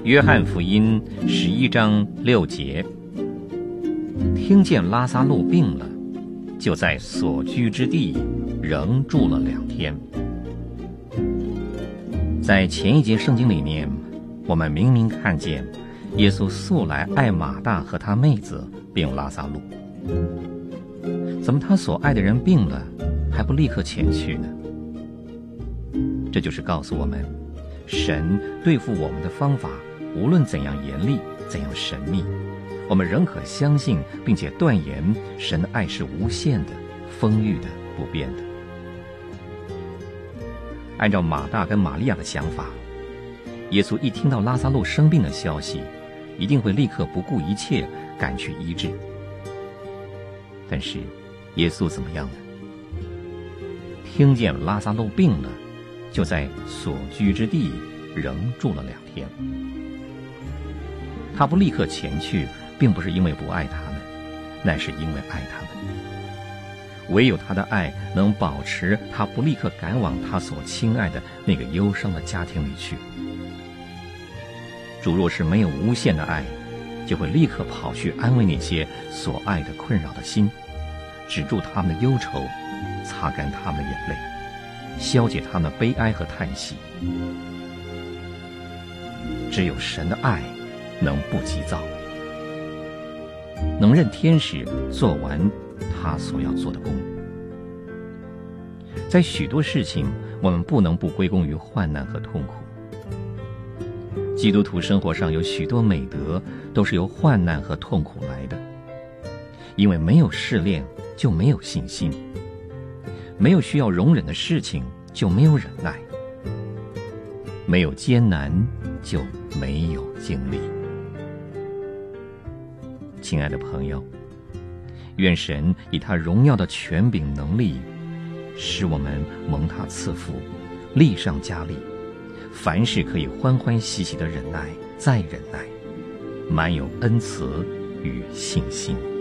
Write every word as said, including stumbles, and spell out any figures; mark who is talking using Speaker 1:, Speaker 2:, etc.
Speaker 1: 约翰福音十一章六节，听见拉撒路病了，就在所居之地仍住了两天。在前一节圣经里面，我们明明看见耶稣素来爱马大和他妹子并拉撒路，怎么他所爱的人病了，还不立刻前去呢？这就是告诉我们，神对付我们的方法，无论怎样严厉，怎样神秘，我们仍可相信并且断言，神的爱是无限的、丰裕的、不变的。按照马大跟玛利亚的想法，耶稣一听到拉撒路生病的消息，一定会立刻不顾一切赶去医治。但是耶稣怎么样呢？听见拉撒路病了，就在所居之地仍住了两天。他不立刻前去，并不是因为不爱他们，乃是因为爱他们。唯有他的爱能保持他不立刻赶往他所亲爱的那个忧伤的家庭里去。主若是没有无限的爱，就会立刻跑去安慰那些所爱的困扰的心，止住他们的忧愁，擦干他们的眼泪，消解他们的悲哀和叹息。只有神的爱能不急躁，能任天使做完他所要做的工。在许多事情，我们不能不归功于患难和痛苦。基督徒生活上有许多美德，都是由患难和痛苦来的。因为没有试炼，就没有信心；没有需要容忍的事情，就没有忍耐；没有艰难，就没有经历。亲爱的朋友，愿神以他荣耀的权柄能力，使我们蒙他赐福，力上加力，凡事可以欢欢喜喜的忍耐，再忍耐，满有恩慈与信心。